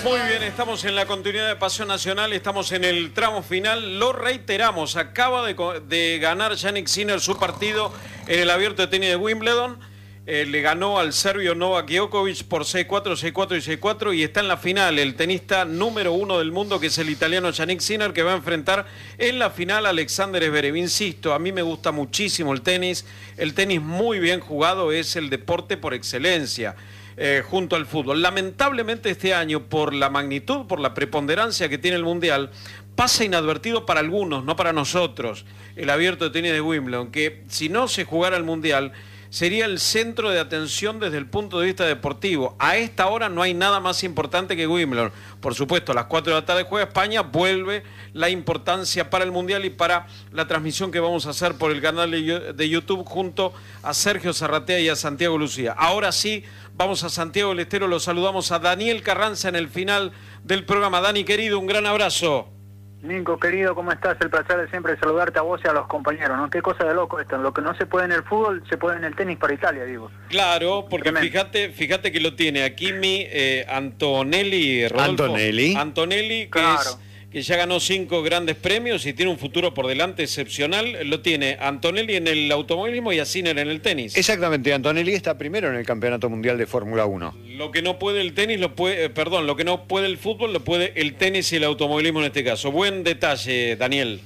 Muy bien, estamos en la continuidad de Pasión Nacional, estamos en el tramo final, lo reiteramos, acaba de ganar Jannik Sinner su partido en el Abierto de Tenis de Wimbledon, le ganó al serbio Novak Djokovic por 6-4, 6-4 y 6-4 y está en la final el tenista número 1 del mundo, que es el italiano Jannik Sinner, que va a enfrentar en la final a Alexander Zverev. Insisto, a mí me gusta muchísimo el tenis muy bien jugado es el deporte por excelencia. Junto al fútbol. Lamentablemente este año, por la magnitud, por la preponderancia que tiene el Mundial, pasa inadvertido para algunos, no para nosotros, el Abierto de Tenis de Wimbledon, que si no se jugara el Mundial, sería el centro de atención desde el punto de vista deportivo. A esta hora no hay nada más importante que Wimbledon. Por supuesto, a las 4 de la tarde juega España, vuelve la importancia para el Mundial y para la transmisión que vamos a hacer por el canal de YouTube junto a Sergio Zarratea y a Santiago Lucía. Ahora sí, vamos a Santiago del Estero, lo saludamos a Daniel Carranza en el final del programa. Dani, querido, un gran abrazo. Nico, querido, ¿cómo estás? El placer de siempre saludarte a vos y a los compañeros, ¿no? Qué cosa de loco esto. Lo que no se puede en el fútbol, se puede en el tenis para Italia, digo. Claro, porque fíjate que lo tiene aquí Antonelli, Rodolfo. Antonelli, claro, que ya ganó 5 grandes premios y tiene un futuro por delante excepcional. Lo tiene Antonelli en el automovilismo y a Sinner en el tenis. Exactamente, Antonelli está primero en el Campeonato Mundial de Fórmula 1. Lo que no puede el tenis, lo que no puede el fútbol, lo puede el tenis y el automovilismo en este caso. Buen detalle, Daniel.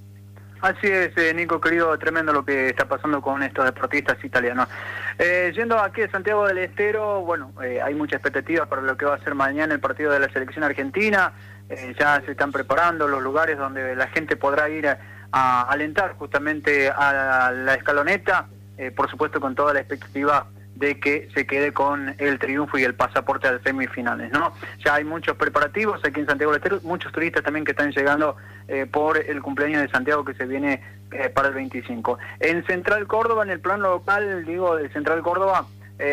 Así es, Nico, querido, tremendo lo que está pasando con estos deportistas italianos. Yendo aquí a Santiago del Estero, bueno, hay mucha expectativa para lo que va a ser mañana el partido de la selección argentina. Ya se están preparando los lugares donde la gente podrá ir a alentar justamente a la escaloneta, por supuesto con toda la expectativa de que se quede con el triunfo y el pasaporte a las semifinales, ¿no? Ya hay muchos preparativos aquí en Santiago del Estero, muchos turistas también que están llegando por el cumpleaños de Santiago que se viene para el 25. En Central Córdoba, en el plano local, digo, de Central Córdoba,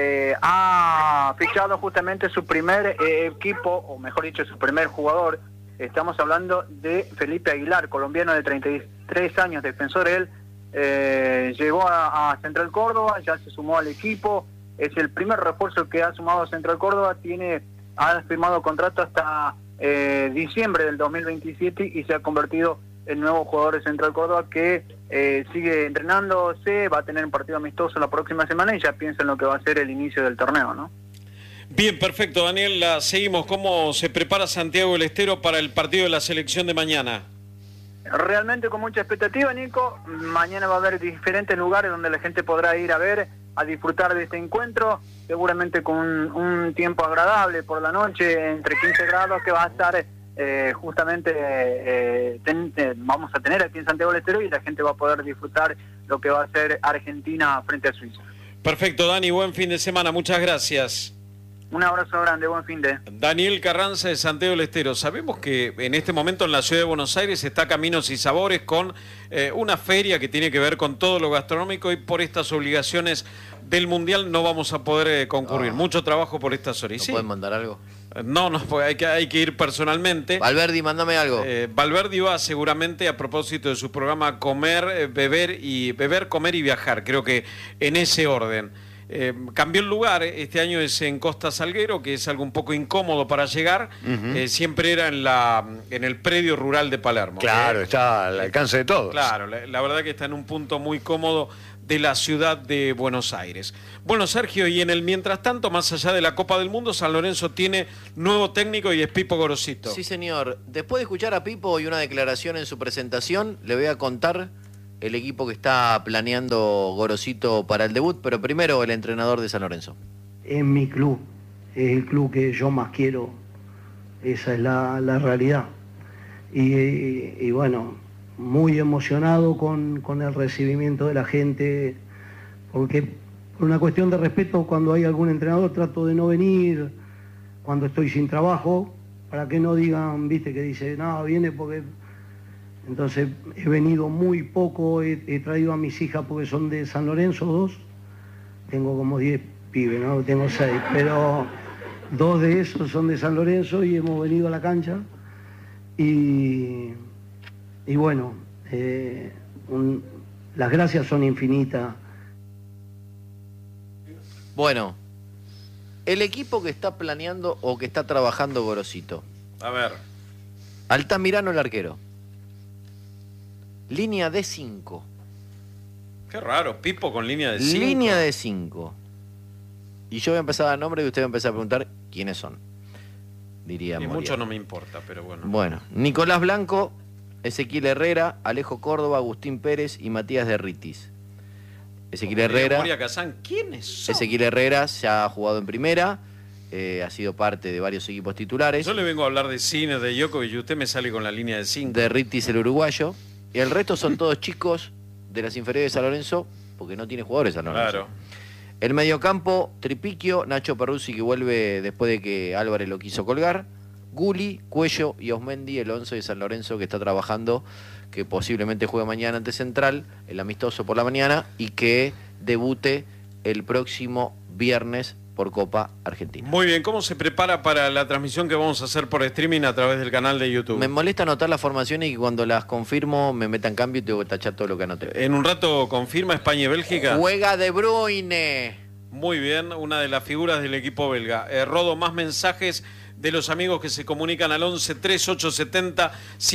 ha fichado justamente su primer equipo, o mejor dicho, su primer jugador. Estamos hablando de Felipe Aguilar, colombiano de 33 años, defensor él. Llegó a Central Córdoba, ya se sumó al equipo, es el primer refuerzo que ha sumado a Central Córdoba, ha firmado contrato hasta diciembre del 2027 y se ha convertido en nuevo jugador de Central Córdoba que sigue entrenándose, va a tener un partido amistoso la próxima semana y ya piensa en lo que va a ser el inicio del torneo, ¿no? Bien, perfecto, Daniel, la seguimos. ¿Cómo se prepara Santiago del Estero para el partido de la selección de mañana? Realmente con mucha expectativa, Nico. Mañana va a haber diferentes lugares donde la gente podrá ir a ver, a disfrutar de este encuentro, seguramente con un tiempo agradable por la noche, entre 15 grados, que va a estar vamos a tener aquí en Santiago del Estero y la gente va a poder disfrutar lo que va a ser Argentina frente a Suiza. Perfecto, Dani, buen fin de semana, muchas gracias. Un abrazo grande, buen fin de... Daniel Carranza de Santiago del Estero. Sabemos que en este momento en la ciudad de Buenos Aires está Caminos y Sabores con una feria que tiene que ver con todo lo gastronómico y por estas obligaciones del Mundial no vamos a poder concurrir. Mucho trabajo por estas horas. ¿No ¿Sí? pueden mandar algo? No, hay que ir personalmente. Valverdi, mándame algo. Valverdi va seguramente a propósito de su programa Comer, Comer y Viajar. Creo que en ese orden. Cambió el lugar, este año es en Costa Salguero, que es algo un poco incómodo para llegar, siempre era en el predio rural de Palermo. Claro, está al alcance de todos. Claro, la verdad que está en un punto muy cómodo de la ciudad de Buenos Aires. Bueno, Sergio, y en el mientras tanto, más allá de la Copa del Mundo, San Lorenzo tiene nuevo técnico y es Pipo Gorosito. Sí, señor. Después de escuchar a Pipo y una declaración en su presentación, le voy a contar el equipo que está planeando Gorosito para el debut, pero primero el entrenador de San Lorenzo. Es mi club, es el club que yo más quiero, esa es la realidad. Y bueno, muy emocionado con el recibimiento de la gente, porque por una cuestión de respeto, cuando hay algún entrenador trato de no venir, cuando estoy sin trabajo, para que no digan, viste, que dice, no, viene porque... Entonces he venido muy poco, he traído a mis hijas porque son de San Lorenzo, 2, tengo como 10 pibes, ¿no? Tengo 6, pero 2 de esos son de San Lorenzo y hemos venido a la cancha y bueno, las gracias son infinitas. Bueno, El equipo que está planeando o que está trabajando Gorosito. A ver. Altamirano el arquero. Línea de 5. Qué raro, Pipo con línea de 5. Línea de 5. Y yo voy a empezar a dar nombre y usted va a empezar a preguntar quiénes son. Diría Y Moria. mucho no me importa, pero bueno. Bueno, Nicolás Blanco, Ezequiel Herrera, Alejo Córdoba, Agustín Pérez y Matías Derritis. Ezequiel Herrera. Moria Kazán, ¿quiénes son? Ezequiel Herrera se ha jugado en primera, ha sido parte de varios equipos titulares. Yo le vengo a hablar de cine, de Djokovic, y usted me sale con la línea de 5. Derritis el uruguayo. Y el resto son todos chicos de las inferiores de San Lorenzo, porque no tiene jugadores San Lorenzo. Claro. El mediocampo, Tripiquio, Nacho Peruzzi, que vuelve después de que Álvarez lo quiso colgar. Guli, Cuello y Osmendi, el 11 de San Lorenzo, que está trabajando, que posiblemente juegue mañana ante Central, el amistoso por la mañana, y que debute el próximo viernes por Copa Argentina. Muy bien, ¿cómo se prepara para la transmisión que vamos a hacer por streaming a través del canal de YouTube? Me molesta anotar las formaciones y que cuando las confirmo me metan cambio y tengo que tachar todo lo que anoté. En un rato confirma España y Bélgica. Juega De Bruyne. Muy bien, una de las figuras del equipo belga. Rodo, más mensajes de los amigos que se comunican al 11 3870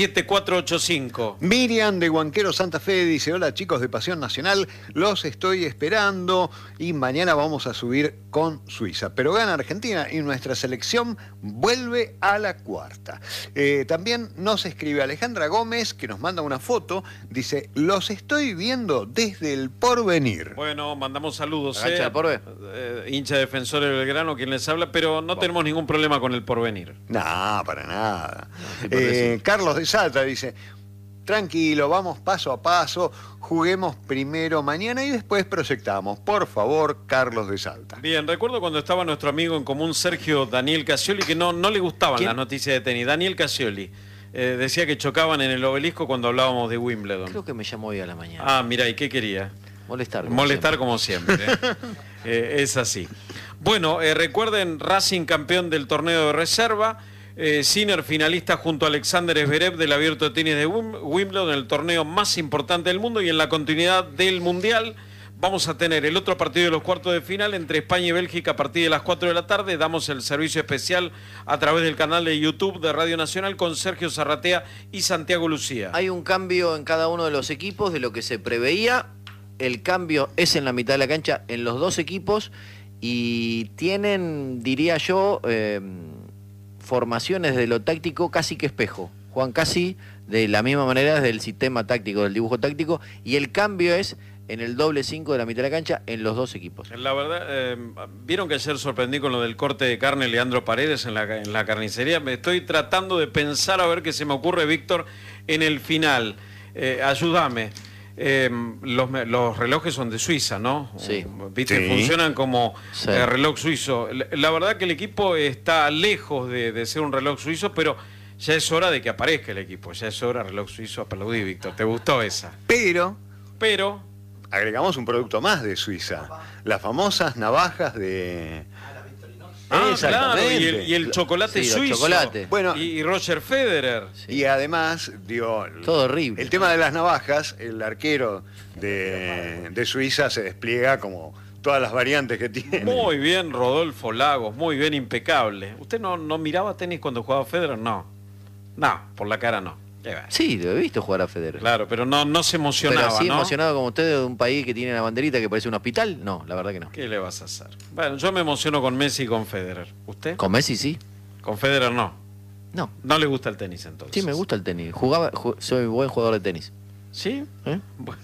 7485. Miriam de Huanquero Santa Fe dice: hola chicos de Pasión Nacional, los estoy esperando y mañana vamos a subir con Suiza. Pero gana Argentina y nuestra selección vuelve a la cuarta. También nos escribe Alejandra Gómez, que nos manda una foto, dice: los estoy viendo desde el Porvenir. Bueno, mandamos saludos. ¿La cancha del Porve? Hincha defensor de Belgrano, quien les habla, pero no tenemos ningún problema con el Porvenir. No, para nada. Sí, por eso. Carlos de Salta dice: tranquilo, vamos paso a paso, juguemos primero mañana y después proyectamos. Por favor, Carlos de Salta. Bien, recuerdo cuando estaba nuestro amigo en común Sergio Daniel Casioli, que no le gustaban ¿Quién? las noticias de tenis. Daniel Casioli decía que chocaban en el Obelisco cuando hablábamos de Wimbledon. Creo que me llamó hoy a la mañana. Ah, mira, ¿y qué quería? Molestar. Molestar como siempre. Es así. Bueno, recuerden, Racing campeón del torneo de reserva, Sinner finalista junto a Alexander Zverev del Abierto de Tenis de Wimbledon, el torneo más importante del mundo, y en la continuidad del Mundial vamos a tener el otro partido de los cuartos de final entre España y Bélgica a partir de las 4 de la tarde. Damos el servicio especial a través del canal de YouTube de Radio Nacional con Sergio Zarratea y Santiago Lucía. Hay un cambio en cada uno de los equipos de lo que se preveía. El cambio es en la mitad de la cancha en los dos equipos y tienen, diría yo, formaciones de lo táctico casi que espejo. Juegan casi de la misma manera desde el sistema táctico, del dibujo táctico, y el cambio es en el doble 5 de la mitad de la cancha en los dos equipos. La verdad, vieron que ayer sorprendí con lo del corte de carne Leandro Paredes en la carnicería. Me estoy tratando de pensar a ver qué se me ocurre, Víctor, en el final. Ayúdame. Los relojes son de Suiza, ¿no? Sí. ¿Viste? Sí. Funcionan como Sí. reloj suizo. La verdad que el equipo está lejos de ser un reloj suizo, pero ya es hora de que aparezca el equipo. Ya es hora, reloj suizo, aplaudí, Víctor. ¿Te gustó esa? Pero Pero agregamos un producto más de Suiza, las famosas navajas de... claro, Exactamente. y el chocolate Sí, los suizo. chocolates. Bueno, Y Roger Federer. Sí. y además, digo, Todo horrible. el tema de las navajas, el arquero de Suiza se despliega como todas las variantes que tiene. Muy bien, Rodolfo Lagos, muy bien, impecable. ¿Usted no miraba tenis cuando jugaba Federer? No. No, por la cara no. Qué va. Sí, lo he visto jugar a Federer. Claro, pero no se Pero emocionaba, así ¿no? emocionado como usted de un país que tiene la banderita que parece un hospital, no, la verdad que no. ¿Qué le vas a hacer? Bueno, yo me emociono con Messi y con Federer. ¿Usted? Con Messi sí. Con Federer no. No. No le gusta el tenis entonces. Sí, me gusta el tenis. Soy buen jugador de tenis. ¿Sí? ¿Eh? Bueno.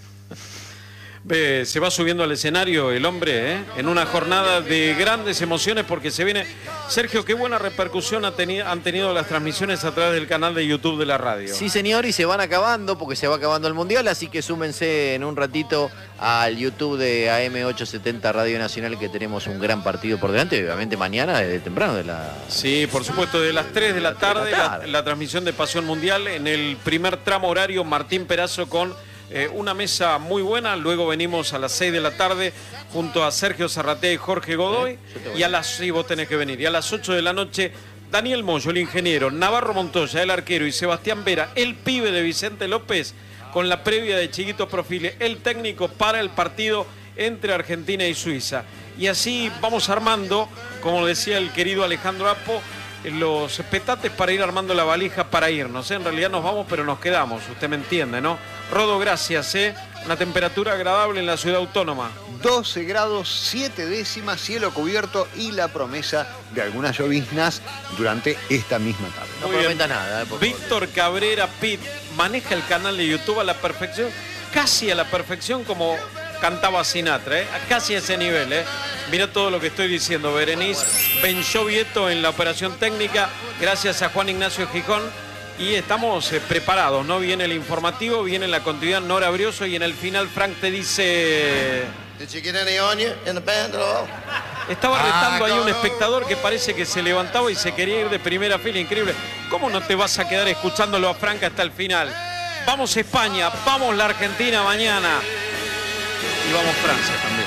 Ve, se va subiendo al escenario el hombre, en una jornada de grandes emociones porque se viene... Sergio, qué buena repercusión han tenido las transmisiones a través del canal de YouTube de la radio. Sí, señor, y se van acabando porque se va acabando el Mundial, así que súmense en un ratito al YouTube de AM870 Radio Nacional, que tenemos un gran partido por delante, y obviamente mañana desde temprano de la... Sí, por supuesto, de las 3 de la tarde, la transmisión de Pasión Mundial. En el primer tramo horario, Martín Perazo con una mesa muy buena. Luego venimos a las 6 de la tarde junto a Sergio Zarratea y Jorge Godoy. Y a las 6 vos tenés que venir. Y a las 8 de la noche, Daniel Moyo, el ingeniero, Navarro Montoya, el arquero, y Sebastián Vera, el pibe de Vicente López, con la previa de Chiquitos Profiles, el técnico para el partido entre Argentina y Suiza. y así vamos armando, como decía el querido Alejandro Apo, los petates para ir armando la valija para irnos. En realidad nos vamos, pero nos quedamos, usted me entiende, ¿no? Rodo, gracias, una temperatura agradable en la ciudad autónoma. 12 grados 7 décimas, cielo cubierto y la promesa de algunas lloviznas durante esta misma tarde. No Muy prometa bien. nada, por favor. Víctor Cabrera Pitt maneja el canal de YouTube a la perfección, casi a la perfección como cantaba Sinatra, casi a ese nivel. Mira todo lo que estoy diciendo. Berenice Benchovieto en la operación técnica, gracias a Juan Ignacio Gijón. Y estamos preparados, ¿no? Viene el informativo, viene la continuidad Nora Brioso y en el final Frank te dice... Estaba retando ahí un espectador que parece que se levantaba y se quería ir de primera fila, increíble. ¿Cómo no te vas a quedar escuchándolo a Frank hasta el final? Vamos España, vamos la Argentina mañana y vamos Francia también.